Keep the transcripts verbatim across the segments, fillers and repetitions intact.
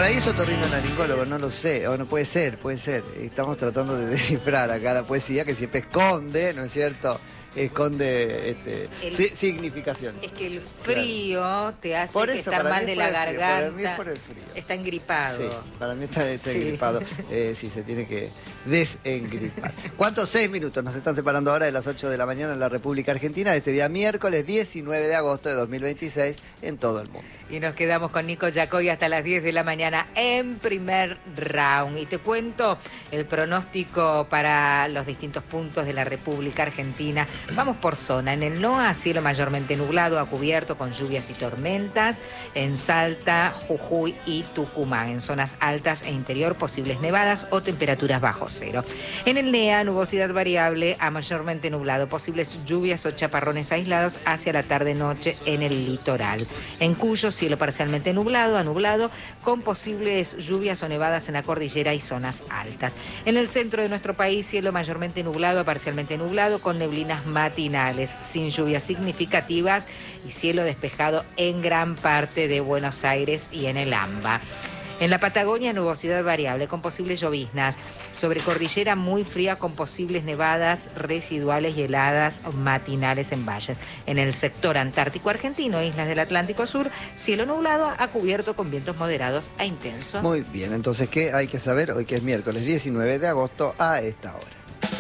por ahí es otorrinolaringólogo, no lo sé, o no puede ser, puede ser. Estamos tratando de descifrar acá la poesía que siempre esconde, ¿no es cierto? Esconde este, el, si, significación. Es que el frío claro. te hace por que eso, estar mal de la garganta. Para mí es por el frío. Está engripado. Sí, para mí está, está sí. engripado. Eh, sí, se tiene que desengripar. ¿Cuántos? Seis minutos nos están separando ahora de las ocho de la mañana en la República Argentina, de este día miércoles diecinueve de agosto de dos mil veintiséis en todo el mundo. Y nos quedamos con Nico Yacoy hasta las diez de la mañana en primer round. Y te cuento el pronóstico para los distintos puntos de la República Argentina. Vamos por zona. En el N O A, cielo mayormente nublado a cubierto con lluvias y tormentas. En Salta, Jujuy y Tucumán. En zonas altas e interior, posibles nevadas o temperaturas bajo cero. En el N E A, nubosidad variable a mayormente nublado. Posibles lluvias o chaparrones aislados hacia la tarde-noche en el litoral. En Cuyo, cielo parcialmente nublado a nublado, con posibles lluvias o nevadas en la cordillera y zonas altas. En el centro de nuestro país, cielo mayormente nublado a parcialmente nublado, con neblinas matinales, sin lluvias significativas y cielo despejado en gran parte de Buenos Aires y en el AMBA. En la Patagonia, nubosidad variable con posibles lloviznas. Sobre cordillera muy fría con posibles nevadas residuales y heladas matinales en valles. En el sector antártico argentino, islas del Atlántico Sur, cielo nublado a cubierto con vientos moderados a intensos. Muy bien, entonces, ¿qué hay que saber hoy que es miércoles diecinueve de agosto a esta hora?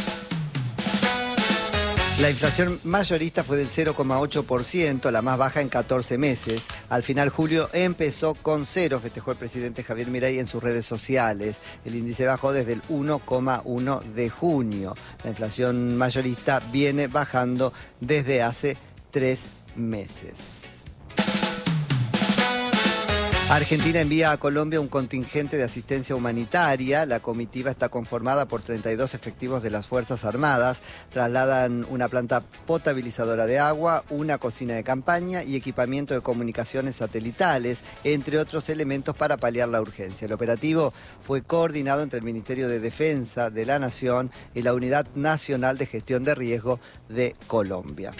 La inflación mayorista fue del cero coma ocho por ciento, la más baja en catorce meses. Al final, julio empezó con cero, festejó el presidente Javier Milei en sus redes sociales. El índice bajó desde el uno coma uno de junio. La inflación mayorista viene bajando desde hace tres meses. Argentina envía a Colombia un contingente de asistencia humanitaria. La comitiva está conformada por treinta y dos efectivos de las Fuerzas Armadas. Trasladan una planta potabilizadora de agua, una cocina de campaña y equipamiento de comunicaciones satelitales, entre otros elementos para paliar la urgencia. El operativo fue coordinado entre el Ministerio de Defensa de la Nación y la Unidad Nacional de Gestión de Riesgo de Colombia.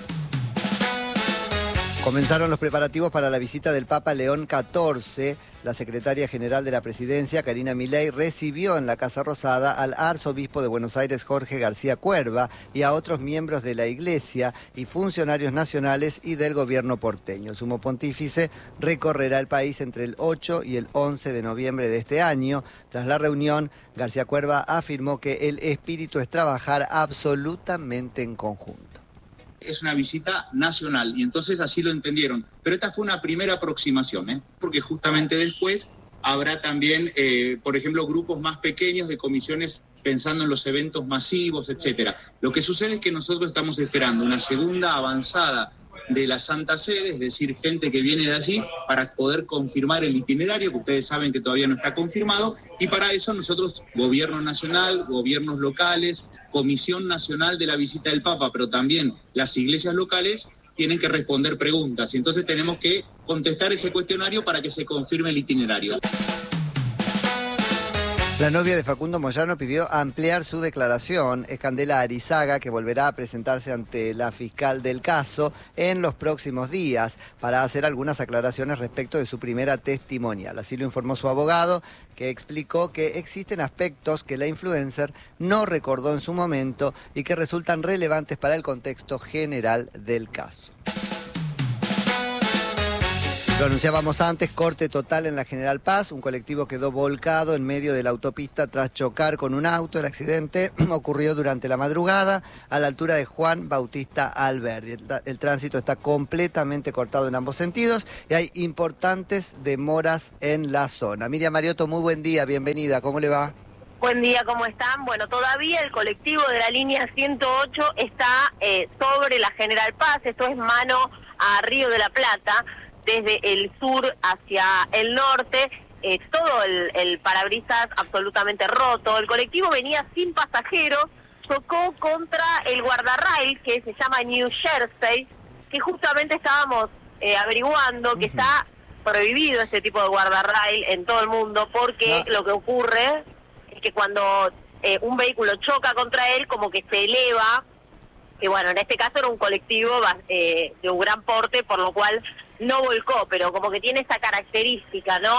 Comenzaron los preparativos para la visita del Papa León catorce. La secretaria general de la presidencia, Karina Milei, recibió en la Casa Rosada al arzobispo de Buenos Aires, Jorge García Cuerva, y a otros miembros de la Iglesia y funcionarios nacionales y del gobierno porteño. El sumo pontífice recorrerá el país entre el ocho y el once de noviembre de este año. Tras la reunión, García Cuerva afirmó que el espíritu es trabajar absolutamente en conjunto. Es una visita nacional y entonces así lo entendieron. Pero esta fue una primera aproximación, ¿eh? Porque justamente después habrá también, eh, por ejemplo, grupos más pequeños de comisiones pensando en los eventos masivos, etcétera. Lo que sucede es que nosotros estamos esperando una segunda avanzada de la Santa Sede, es decir, gente que viene de allí para poder confirmar el itinerario, que ustedes saben que todavía no está confirmado, y para eso nosotros, gobierno nacional, gobiernos locales, Comisión Nacional de la Visita del Papa, pero también las iglesias locales tienen que responder preguntas, y entonces tenemos que contestar ese cuestionario para que se confirme el itinerario. La novia de Facundo Moyano pidió ampliar su declaración. Es Candela Arizaga, que volverá a presentarse ante la fiscal del caso en los próximos días para hacer algunas aclaraciones respecto de su primera testimonial. Así lo informó su abogado, que explicó que existen aspectos que la influencer no recordó en su momento y que resultan relevantes para el contexto general del caso. Lo anunciábamos antes, corte total en la General Paz. Un colectivo quedó volcado en medio de la autopista tras chocar con un auto. El accidente ocurrió durante la madrugada a la altura de Juan Bautista Alberdi. El, el tránsito está completamente cortado en ambos sentidos y hay importantes demoras en la zona. Miriam Mariotto, muy buen día, bienvenida, ¿cómo le va? Buen día, ¿cómo están? Bueno, todavía el colectivo de la línea ciento ocho está eh, sobre la General Paz. Esto es mano a Río de la Plata, desde el sur hacia el norte, eh, todo el, el parabrisas absolutamente roto. El colectivo venía sin pasajeros, chocó contra el guardarrail que se llama New Jersey, que justamente estábamos eh, averiguando que uh-huh. está prohibido ese tipo de guardarrail en todo el mundo, porque no. lo que ocurre es que cuando eh, un vehículo choca contra él, como que se eleva, y bueno, en este caso era un colectivo eh, de un gran porte, por lo cual no volcó, pero como que tiene esa característica, ¿no?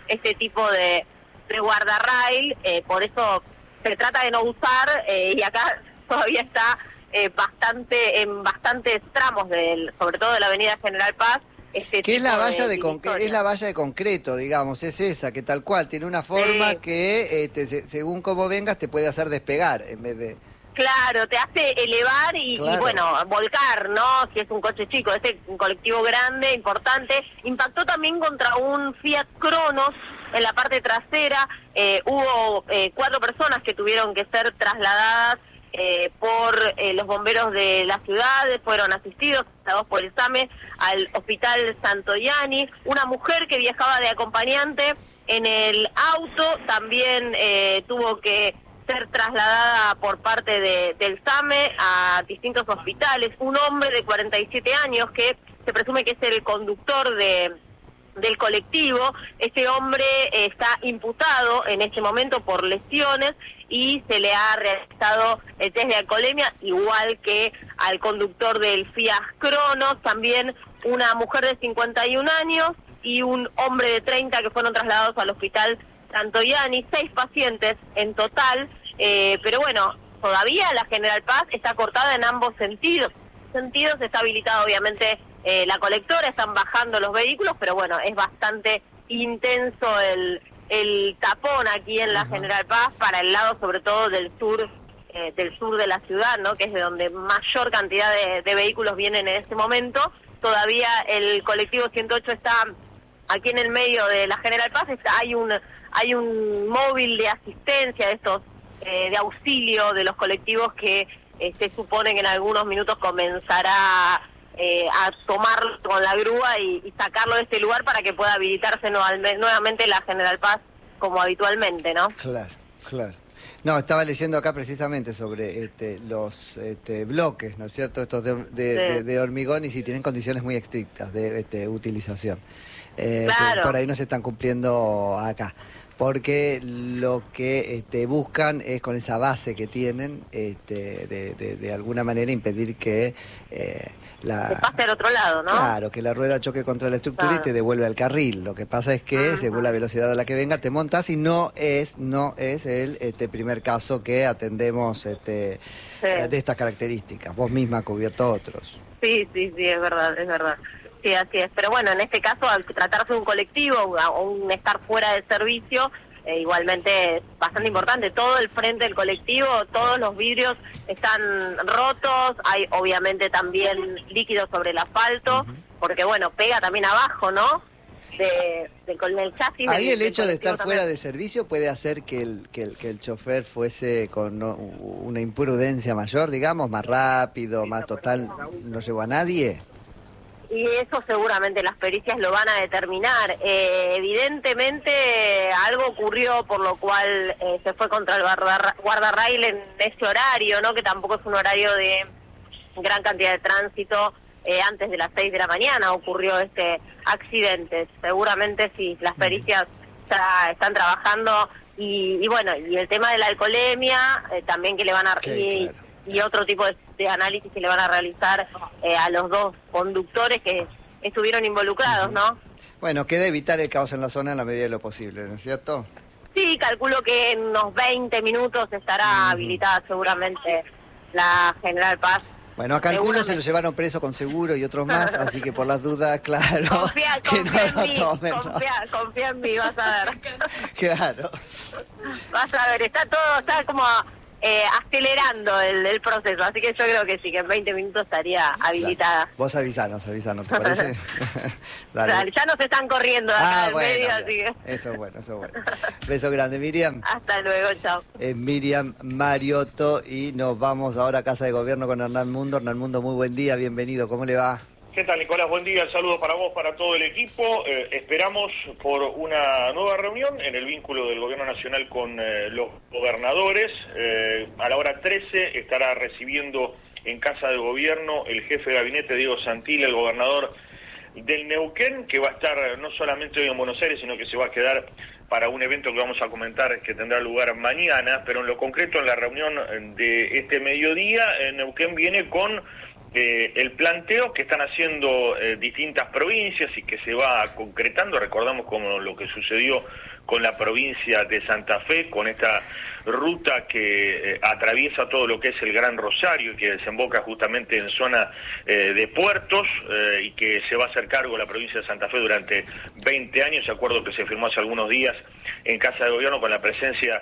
este tipo de, de guardarrail, eh, por eso se trata de no usar, eh, y acá todavía está eh, bastante en bastantes tramos, del, sobre todo de la avenida General Paz. Este ¿Qué es la valla de, de concre es la valla de concreto, digamos, es esa, que tal cual, tiene una forma sí. que eh, te, se, según como vengas te puede hacer despegar en vez de... Claro, te hace elevar y, claro. y bueno, volcar, ¿no? Si es un coche chico, este es un colectivo grande, importante. Impactó también contra un Fiat Cronos en la parte trasera. Eh, hubo eh, cuatro personas que tuvieron que ser trasladadas eh, por eh, los bomberos de la ciudad, fueron asistidos, trasladados por el SAME, al Hospital Santoyani. Una mujer que viajaba de acompañante en el auto también eh, tuvo que ser trasladada por parte de, del SAME a distintos hospitales. Un hombre de cuarenta y siete años que se presume que es el conductor de del colectivo. Este hombre eh, está imputado en este momento por lesiones y se le ha realizado el test de alcoholemia, igual que al conductor del Fiat Cronos. También una mujer de cincuenta y un años y un hombre de treinta que fueron trasladados al Hospital Santoyani, seis pacientes en total, eh, pero bueno, todavía la General Paz está cortada en ambos sentidos. sentidos está habilitada obviamente eh, la colectora, están bajando los vehículos, pero bueno, es bastante intenso el, el tapón aquí en la Ajá. General Paz para el lado sobre todo del sur, eh, del sur de la ciudad, ¿no? Que es de donde mayor cantidad de, de vehículos vienen en este momento. Todavía el colectivo ciento ocho está aquí en el medio de la General Paz, está, hay un hay un móvil de asistencia de estos eh, de auxilio de los colectivos que eh, se supone que en algunos minutos comenzará eh, a tomarlo con la grúa y, y sacarlo de este lugar para que pueda habilitarse nuevamente la General Paz como habitualmente, ¿no? Claro, claro. No, estaba leyendo acá precisamente sobre este, los este, bloques, ¿no es cierto? Estos de, de, sí. de, de hormigón y si tienen condiciones muy estrictas de este, utilización. Eh, claro. Por ahí no se están cumpliendo acá. Porque lo que este, buscan es con esa base que tienen, este, de, de, de alguna manera impedir que eh, la... Se pase al otro lado, ¿no? Claro, que la rueda choque contra la estructura claro. y te devuelve al carril. Lo que pasa es que, Ajá. según la velocidad a la que venga, te montas y no es no es el este, primer caso que atendemos este, sí. de estas características. Vos misma has cubierto otros. Sí, sí, sí, es verdad, es verdad. Sí, así es. Pero bueno, en este caso, al tratarse de un colectivo o un estar fuera del servicio, eh, igualmente es bastante importante. Todo el frente del colectivo, todos los vidrios están rotos, hay obviamente también líquido sobre el asfalto, uh-huh. porque bueno, pega también abajo, ¿no? De, de, con el chasis. Ahí del, el hecho del de estar también. fuera de servicio puede hacer que el, que el, que el chofer fuese con no, una imprudencia mayor, digamos, más rápido, más total, no llegó a nadie. Y eso seguramente las pericias lo van a determinar. Eh, evidentemente algo ocurrió por lo cual eh, se fue contra el guarda, guardarrail en ese horario, ¿no? Que tampoco es un horario de gran cantidad de tránsito. Eh, antes de las seis de la mañana ocurrió este accidente. Seguramente sí, las pericias ya están trabajando y, y bueno, y el tema de la alcoholemia eh, también que le van a... Okay, y, claro. y otro tipo de, de análisis que le van a realizar eh, a los dos conductores que estuvieron involucrados, ¿no? Bueno, queda evitar el caos en la zona en la medida de lo posible, ¿no es cierto? Sí, calculo que en unos veinte minutos estará uh-huh. habilitada seguramente la General Paz. Bueno, a calculo se lo llevaron preso con seguro y otros más, así que por las dudas, claro, confía, que confía no en mí, lo tomen. confía, ¿no? confía en mí, vas a ver. Claro. Vas a ver, está todo, está como... Eh, acelerando el, el proceso, así que yo creo que sí, que en veinte minutos estaría habilitada. Dale. Vos avisanos, avisanos, ¿te parece? Dale. Dale, ya nos están corriendo acá ah, del bueno, medio, bien. así que... Eso es bueno, eso es bueno. Beso grande, Miriam. Hasta luego, chao. Eh, Miriam Mariotto y nos vamos ahora a Casa de Gobierno con Hernán Mundo. Hernán Mundo, muy buen día, bienvenido, ¿cómo le va? ¿Qué tal, Nicolás? Buen día, saludos para vos, para todo el equipo. Eh, esperamos por una nueva reunión en el vínculo del Gobierno Nacional con eh, los gobernadores. Eh, a la hora trece estará recibiendo en Casa de Gobierno el jefe de gabinete, Diego Santilli, el gobernador del Neuquén, que va a estar no solamente hoy en Buenos Aires, sino que se va a quedar para un evento que vamos a comentar que tendrá lugar mañana, pero en lo concreto en la reunión de este mediodía, Neuquén viene con eh, el planteo que están haciendo eh, distintas provincias y que se va concretando. Recordamos como lo que sucedió con la provincia de Santa Fe, con esta ruta que eh, atraviesa todo lo que es el Gran Rosario y que desemboca justamente en zona eh, de puertos eh, y que se va a hacer cargo la provincia de Santa Fe durante veinte años, acuerdo que se firmó hace algunos días en Casa de Gobierno con la presencia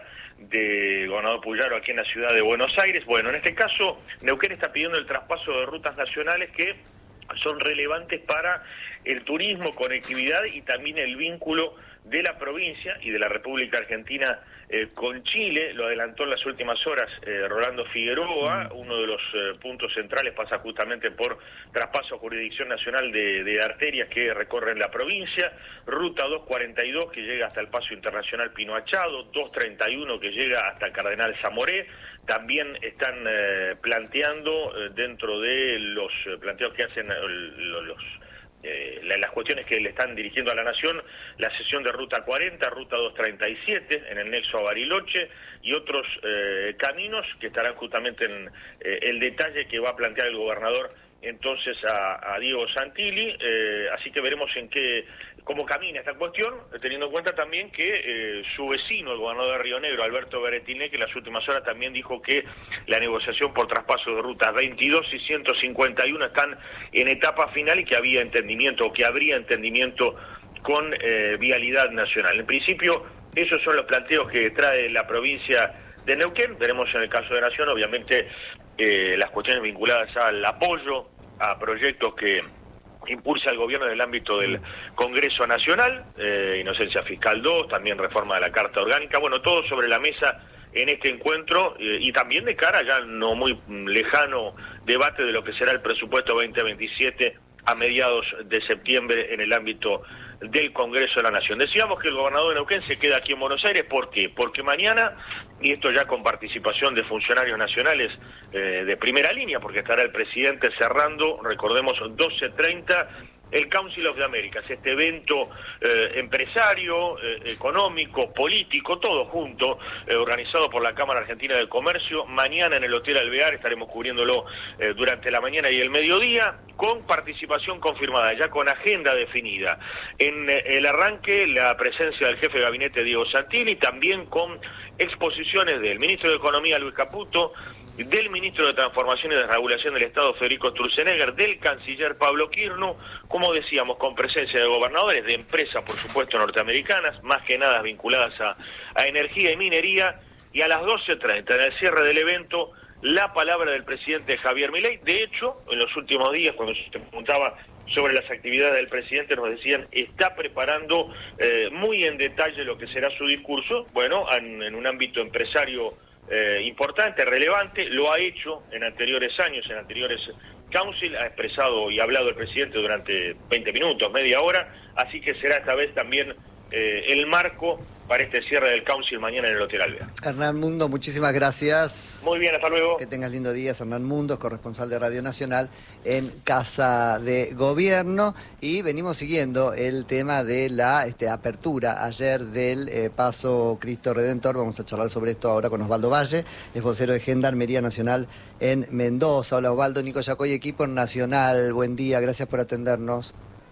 de gobernador Puyaro aquí en la ciudad de Buenos Aires. Bueno, en este caso, Neuquén está pidiendo el traspaso de rutas nacionales que son relevantes para el turismo, conectividad y también el vínculo de la provincia y de la República Argentina eh, con Chile. Lo adelantó en las últimas horas eh, Rolando Figueroa. Uno de los eh, puntos centrales pasa justamente por traspaso a jurisdicción nacional de, de arterias que recorren la provincia, ruta doscientos cuarenta y dos que llega hasta el Paso Internacional Pino Achado, doscientos treinta y uno que llega hasta Cardenal Zamoré. También están eh, planteando eh, dentro de los eh, planteos que hacen eh, los, los Eh, las cuestiones que le están dirigiendo a la Nación, la sesión de Ruta cuarenta, Ruta doscientos treinta y siete, en el nexo a Bariloche, y otros eh, caminos que estarán justamente en eh, el detalle que va a plantear el gobernador entonces a, a Diego Santilli, eh, así que veremos en qué, cómo camina esta cuestión, teniendo en cuenta también que eh, su vecino, el gobernador de Río Negro, Alberto Beretiné, que en las últimas horas también dijo que la negociación por traspaso de rutas veintidós y ciento cincuenta y uno están en etapa final y que había entendimiento, o que habría entendimiento con eh, Vialidad Nacional. En principio, esos son los planteos que trae la provincia de Neuquén. Veremos en el caso de Nación, obviamente, eh, las cuestiones vinculadas al apoyo a proyectos que impulsa el gobierno en el ámbito del Congreso Nacional, eh, Inocencia Fiscal dos, también reforma de la Carta Orgánica, bueno, todo sobre la mesa en este encuentro eh, y también de cara ya no muy lejano debate de lo que será el presupuesto veinte veintisiete a mediados de septiembre en el ámbito del Congreso de la Nación. Decíamos que el gobernador de Neuquén se queda aquí en Buenos Aires. ¿Por qué? Porque mañana, y esto ya con participación de funcionarios nacionales eh, de primera línea, porque estará el presidente cerrando, recordemos, doce treinta, el Council of the Americas, este evento eh, empresario, eh, económico, político, todo junto, eh, organizado por la Cámara Argentina de Comercio. Mañana en el Hotel Alvear estaremos cubriéndolo eh, durante la mañana y el mediodía, con participación confirmada, ya con agenda definida. En eh, el arranque, la presencia del jefe de gabinete Diego Santilli, también con exposiciones del ministro de Economía Luis Caputo, del ministro de Transformación y Desregulación del Estado Federico Sturzenegger, del canciller Pablo Kirchner, como decíamos, con presencia de gobernadores, de empresas, por supuesto, norteamericanas, más que nada vinculadas a, a energía y minería, y a las doce treinta, en el cierre del evento, la palabra del presidente Javier Milei. De hecho, en los últimos días, cuando se preguntaba sobre las actividades del presidente, nos decían, está preparando eh, muy en detalle lo que será su discurso, bueno, en, en un ámbito empresario Eh, importante, relevante, lo ha hecho en anteriores años, en anteriores council, ha expresado y hablado el presidente durante veinte minutos, media hora, así que será esta vez también eh, el marco para este cierre del council mañana en el Hotel Alvear. Hernán Mundo, muchísimas gracias. Muy bien, hasta luego. Que tengas lindo día. Hernán Mundo, corresponsal de Radio Nacional en Casa de Gobierno, y venimos siguiendo el tema de la este, apertura ayer del eh, Paso Cristo Redentor. Vamos a charlar sobre esto ahora con Osvaldo Valle, es vocero de Gendarmería Nacional en Mendoza. Hola Osvaldo, Nico Yacoy, equipo nacional, buen día, gracias por atendernos.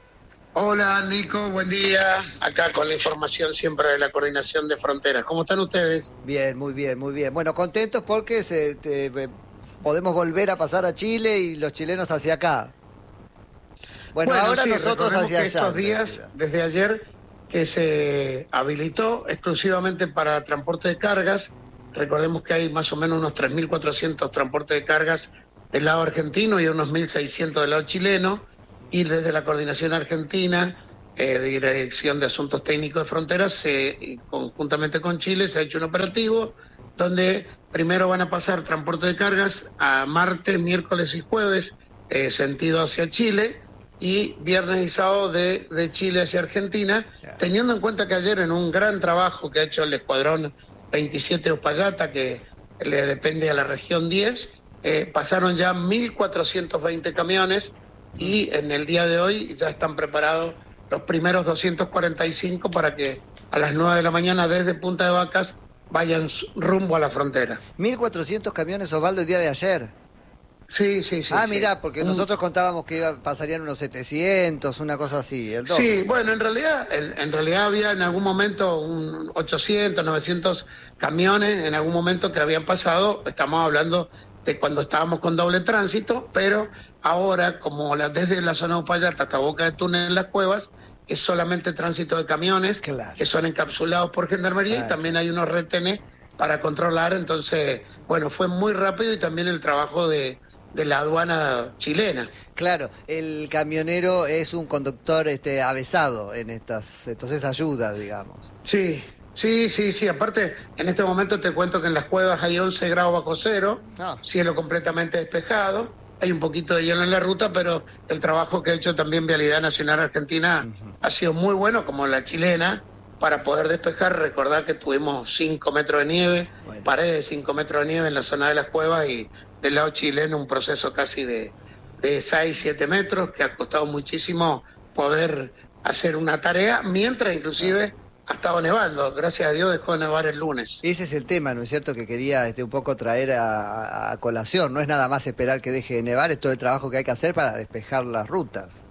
Hola Nico, buen día. Acá con la información siempre de la Coordinación de Fronteras. ¿Cómo están ustedes? Bien, muy bien, muy bien. Bueno, contentos porque se, te, podemos volver a pasar a Chile y los chilenos hacia acá. Bueno, bueno ahora sí, nosotros hacia que allá. Estos días, desde ayer, que se habilitó exclusivamente para transporte de cargas. Recordemos que hay más o menos unos tres mil cuatrocientos transportes de cargas del lado argentino y unos mil seiscientos del lado chileno. Y desde la Coordinación Argentina, eh, de Dirección de Asuntos Técnicos de Fronteras, se, conjuntamente con Chile, se ha hecho un operativo donde primero van a pasar transporte de cargas a martes, miércoles y jueves, eh, sentido hacia Chile, y viernes y sábado de, de Chile hacia Argentina, teniendo en cuenta que ayer en un gran trabajo que ha hecho el Escuadrón veintisiete Uspallata, que le depende a la región diez, eh, pasaron ya mil cuatrocientos veinte camiones, y en el día de hoy ya están preparados los primeros doscientos cuarenta y cinco para que a las nueve de la mañana desde Punta de Vacas vayan rumbo a la frontera. mil cuatrocientos camiones, Osvaldo, el día de ayer. Sí, sí, sí. Ah, sí. mirá, porque Un... nosotros contábamos que iba, pasarían unos setecientos, una cosa así, el doble. Sí, bueno, en realidad, en, en realidad había en algún momento un ochocientos, novecientos camiones, en algún momento que habían pasado, estamos hablando de cuando estábamos con doble tránsito, pero ahora, como la, desde la zona de Upayata hasta Boca de Túnel en las Cuevas, es solamente tránsito de camiones, claro, que son encapsulados por Gendarmería, claro, y también hay unos retenes para controlar. Entonces, bueno, fue muy rápido, y también el trabajo de, de la aduana chilena. Claro, el camionero es un conductor este avesado en estas, entonces ayuda, digamos. Sí, sí, sí, sí. Aparte, en este momento te cuento que en las Cuevas hay once grados bajo cero, ah. cielo completamente despejado. Hay un poquito de hielo en la ruta, pero el trabajo que ha hecho también Vialidad Nacional Argentina uh-huh. ha sido muy bueno, como la chilena, para poder despejar. Recordad que tuvimos cinco metros de nieve, bueno. paredes de cinco metros de nieve en la zona de las Cuevas, y del lado chileno un proceso casi de, de seis, siete metros, que ha costado muchísimo poder hacer una tarea, mientras inclusive ha estado nevando. Gracias a Dios dejó de nevar el lunes. Ese es el tema, ¿no es cierto?, que quería este, un poco traer a, a colación. No es nada más esperar que deje de nevar, es todo el trabajo que hay que hacer para despejar las rutas.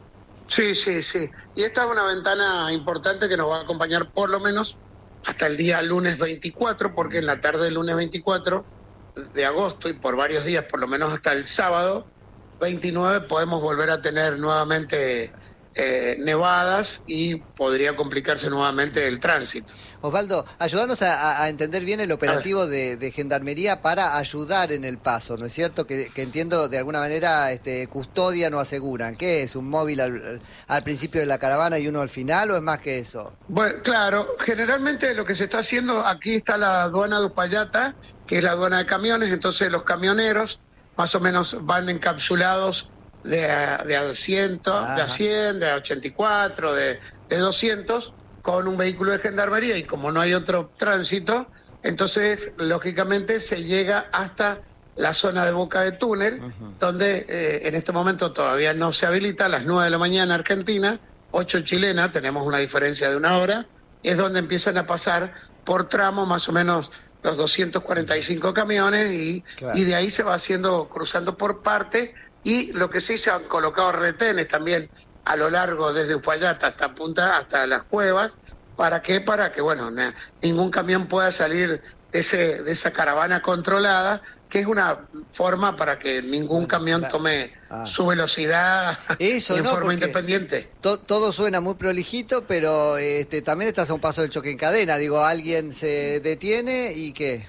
Sí, sí, sí. Y esta es una ventana importante que nos va a acompañar por lo menos hasta el día lunes veinticuatro, porque en la tarde del lunes veinticuatro de agosto y por varios días, por lo menos hasta el sábado veintinueve, podemos volver a tener nuevamente eh, nevadas, y podría complicarse nuevamente el tránsito. Osvaldo, ayúdanos a, a entender bien el operativo de, de Gendarmería para ayudar en el paso, ¿no es cierto? Que, que entiendo de alguna manera este, custodian o aseguran. ¿Qué es? ¿Un móvil al, al principio de la caravana y uno al final, o es más que eso? Bueno, claro, generalmente lo que se está haciendo, aquí está la aduana de Upayata, que es la aduana de camiones. Entonces los camioneros más o menos van encapsulados de a, de a cien, de a cien, de a ochenta y cuatro, de, de doscientos, con un vehículo de Gendarmería, y como no hay otro tránsito, entonces lógicamente se llega hasta la zona de Boca de Túnel, uh-huh. donde eh, en este momento todavía no se habilita, a las nueve de la mañana Argentina, ocho chilena, tenemos una diferencia de una hora, es donde empiezan a pasar por tramo más o menos los doscientos cuarenta y cinco camiones, y, claro. y de ahí se va haciendo, cruzando por parte. Y lo que sí, se han colocado retenes también a lo largo, desde Upayata hasta Punta, hasta las Cuevas. ¿Para qué? Para que, bueno, na, ningún camión pueda salir de, ese, de esa caravana controlada, que es una forma para que ningún camión tome ah. su velocidad Eso, en no, forma independiente. To, todo suena muy prolijito, pero este, también estás a un paso del choque en cadena. Digo, alguien se detiene y ¿qué?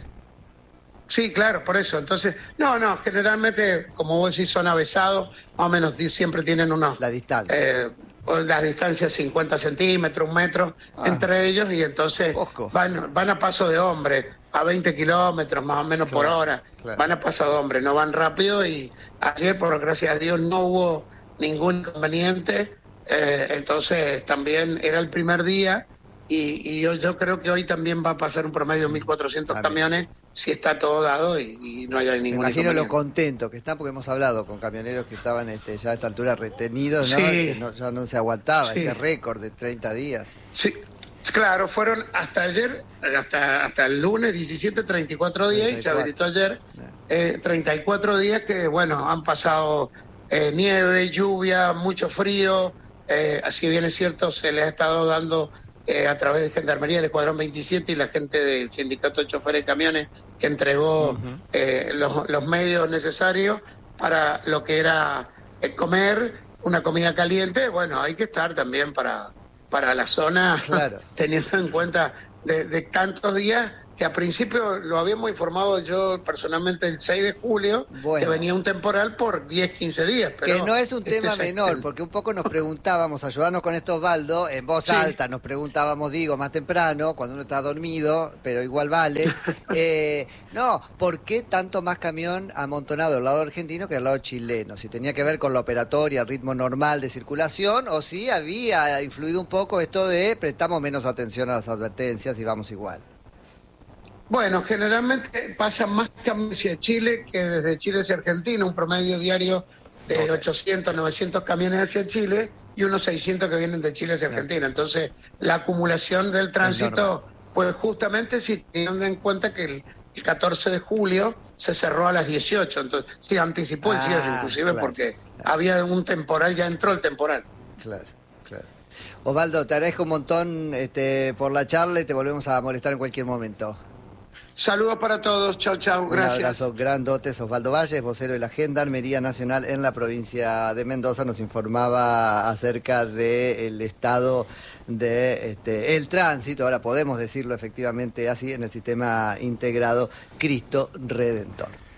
Sí, claro, por eso. Entonces, no, no, generalmente, como vos decís, son avesados, más o menos siempre tienen unos... La distancia. Eh, la distancia cincuenta centímetros, un metro, ah, entre ellos, y entonces van, van a paso de hombre, a veinte kilómetros más o menos claro, por hora, claro. van a paso de hombre, no van rápido. Y ayer, por gracias a Dios, no hubo ningún inconveniente, eh, entonces también era el primer día, y, y yo, yo creo que hoy también va a pasar un promedio de mil cuatrocientos ah, camiones, si está todo dado y, y no hay ningún Me imagino lo contento que están, porque hemos hablado con camioneros que estaban este, ya a esta altura retenidos, ¿no? Sí. Que no, ya no se aguantaba sí. este récord de treinta días. Sí, claro, fueron hasta ayer, hasta hasta el lunes diecisiete, treinta y cuatro días, treinta y cuatro. Y se habilitó ayer eh, treinta y cuatro días que, bueno, han pasado eh, nieve, lluvia, mucho frío, eh, así bien es cierto, se les ha estado dando... Eh, a través de Gendarmería del Escuadrón veintisiete y la gente del Sindicato de Choferes de Camiones, que entregó uh-huh. eh, los, los medios necesarios para lo que era eh, comer, una comida caliente. Bueno, hay que estar también para, para la zona, claro. teniendo en cuenta de, de tantos días, que a principio lo habíamos informado yo personalmente el seis de julio, bueno. que venía un temporal por diez, quince días. Pero que no es un este tema menor, el... porque un poco nos preguntábamos, ayudarnos con esto, Osvaldo, en voz sí. alta nos preguntábamos, digo, más temprano, cuando uno está dormido, pero igual vale, eh, no, ¿por qué tanto más camión amontonado del lado argentino que del lado chileno? Si tenía que ver con la operatoria, el ritmo normal de circulación, o si había influido un poco esto de prestamos menos atención a las advertencias y vamos igual. Bueno, generalmente pasan más camiones hacia Chile que desde Chile hacia Argentina, un promedio diario de okay. ochocientos, novecientos camiones hacia Chile y unos seiscientos que vienen de Chile hacia Argentina. Entonces, la acumulación del tránsito, pues justamente si teniendo en cuenta que el, el catorce de julio se cerró a las dieciocho, entonces se anticipó el Ah, cierre inclusive claro, porque claro. había un temporal, ya entró el temporal. Claro, claro. Osvaldo, te agradezco un montón este, por la charla y te volvemos a molestar en cualquier momento. Saludos para todos, chau, chau, gracias. Un abrazo grandotes. Osvaldo Valles, vocero de la Gendarmería Nacional en la provincia de Mendoza, nos informaba acerca del estado de este, el tránsito, ahora podemos decirlo efectivamente así, en el sistema integrado Cristo Redentor.